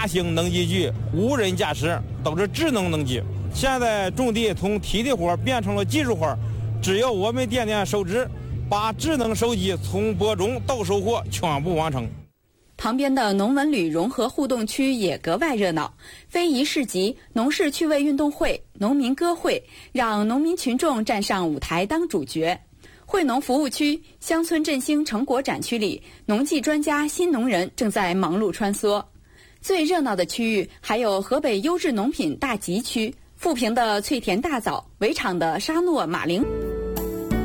大型农机具无人驾驶，都是智能农机。现在种地从体力活变成了技术活，只要我们点点手指，把智能手机从播种到收获全部完成。 旁边的农文旅融合互动区也格外热闹，非遗市集、农事趣味运动会、农民歌会，让农民群众站上舞台当主角。惠农服务区、乡村振兴成果展区里，农技专家、新农人正在忙碌穿梭。最热闹的区域还有河北优质农品大集区、富平的脆甜大枣、围场的沙诺马铃。